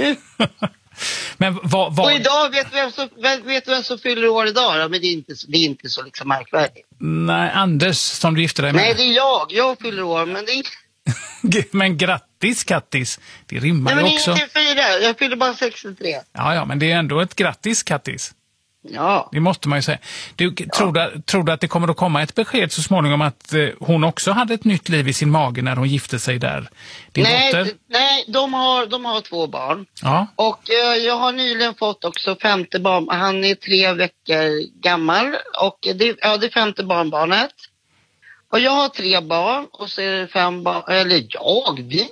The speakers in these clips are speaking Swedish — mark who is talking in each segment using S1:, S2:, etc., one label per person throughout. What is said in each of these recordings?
S1: Men vad...
S2: Och idag, vet du vem som fyller år idag då? Men det är inte så liksom märkvärdigt.
S1: Nej, Anders som du gifte dig med.
S2: Nej, det är jag fyller år, men det är inte...
S1: Men grattis, Kattis. Det rimmar ju också.
S2: Nej, men inte 4. Jag fyller bara 63.
S1: Ja, men det är ändå ett grattis, Kattis.
S2: Ja.
S1: Det måste man ju säga. Tror du att det kommer att komma ett besked så småningom att hon också hade ett nytt liv i sin mage när hon gifte sig där?
S2: Nej, de har 2 barn.
S1: Ja.
S2: Och jag har nyligen fått också 5:e barn. Han är 3 veckor gammal. Och det är 5:e barnbarnet. Och jag har 3 barn och så är det 5 barn. Eller vi.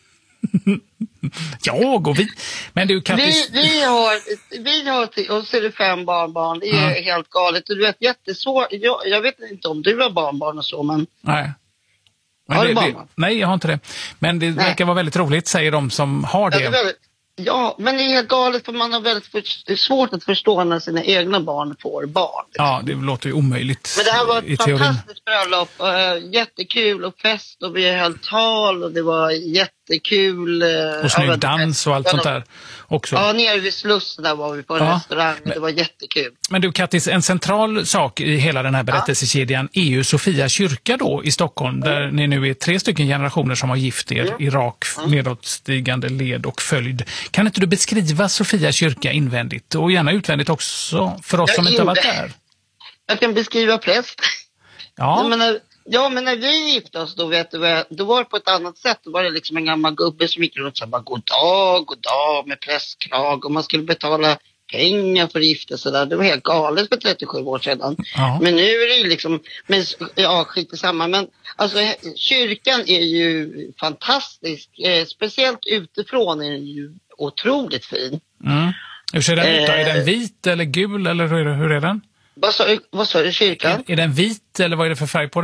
S1: Jag och vi. Men du, Kattis...
S2: Vi har och så är det 5 barnbarn. Det är helt galet. Och du vet, jättesvårt. Jag vet inte om du har barnbarn och så, men...
S1: Nej. Men
S2: har du barnbarn?
S1: Nej, jag har inte det. Men det verkar vara väldigt roligt, säger de som har det.
S2: Ja, men det är helt galet för man har väldigt svårt att förstå när sina egna barn får barn.
S1: Ja, det låter ju omöjligt.
S2: Men det här var ett fantastiskt bröllop. Jättekul och fest och vi höll tal och det var jättekul.
S1: Och snygg dans och allt sånt där också.
S2: Ja, nere vid Slussen där var vi på en restaurang. Det var jättekul.
S1: Men du, Kattis, en central sak i hela den här berättelsekedjan är ju Sofia kyrka då i Stockholm, där ni nu är 3 stycken generationer som har gift er i rak nedåtstigande led och följd. Kan inte du beskriva Sofia kyrka invändigt och gärna utvändigt också för oss som inte har varit där?
S2: Jag kan beskriva präst.
S1: Ja.
S2: Men när vi gifte oss då, vet du, då var det på ett annat sätt. Då var det liksom en gammal gubbe som gick runt och sa bara god dag med prästkrag och man skulle betala pengar för att gifta sig där. Det var helt galet för 37 år sedan. Ja. Men nu är det ju liksom, skit i samma. Men alltså kyrkan är ju fantastisk. Speciellt utifrån är den ju otroligt fin.
S1: Mm. Hur ser den ut då? Är den vit eller gul eller hur är den?
S2: Vad sa du, kyrkan?
S1: Är den vit eller vad är det för färg på den?